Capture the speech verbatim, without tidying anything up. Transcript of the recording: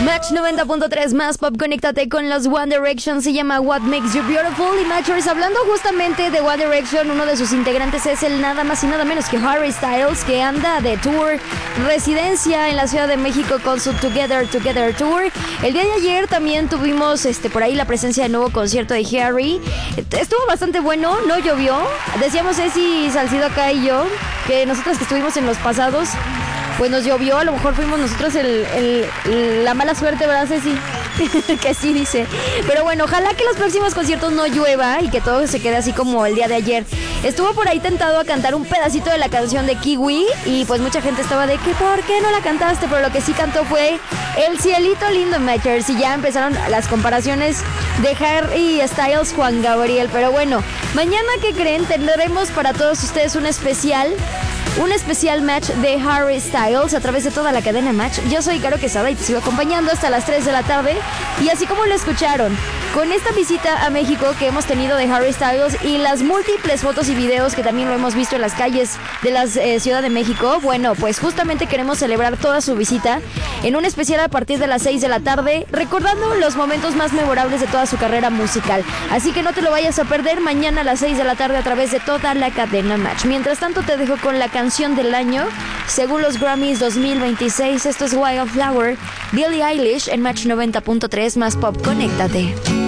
Match noventa punto tres más pop, conéctate con los One Direction, se llama What Makes You Beautiful. Y Matchers, hablando justamente de One Direction, uno de sus integrantes es el nada más y nada menos que Harry Styles, que anda de tour, residencia en la Ciudad de México con su Together Together Tour. El día de ayer también tuvimos este por ahí la presencia del nuevo concierto de Harry. Estuvo bastante bueno, no llovió. Decíamos Ceci Salcido acá y yo que nosotros que estuvimos en los pasados, pues nos llovió, a lo mejor fuimos nosotros el, el, la mala suerte, ¿verdad, Ceci? Que sí dice. Pero bueno, ojalá que los próximos conciertos no llueva y que todo se quede así como el día de ayer. Estuvo por ahí tentado a cantar un pedacito de la canción de Kiwi y pues mucha gente estaba de que ¿por qué no la cantaste? Pero lo que sí cantó fue El Cielito Lindo, Matchers, y ya empezaron las comparaciones de Harry Styles, Juan Gabriel. Pero bueno, mañana, ¿qué creen? Tendremos para todos ustedes un especial Un especial match de Harry Styles a través de toda la cadena Match. Yo soy Caro Quesada y te sigo acompañando hasta las tres de la tarde. Y así como lo escucharon, con esta visita a México que hemos tenido de Harry Styles y las múltiples fotos y videos que también lo hemos visto en las calles de la eh, Ciudad de México, bueno, pues justamente queremos celebrar toda su visita en un especial a partir de las seis de la tarde, recordando los momentos más memorables de toda su carrera musical. Así que no te lo vayas a perder mañana a las seis de la tarde a través de toda la cadena Match. Mientras tanto, te dejo con la canción del año según los Grammys dos mil veintiséis. Esto es Wildflower, Billie Eilish en Match noventa punto tres más pop, conéctate.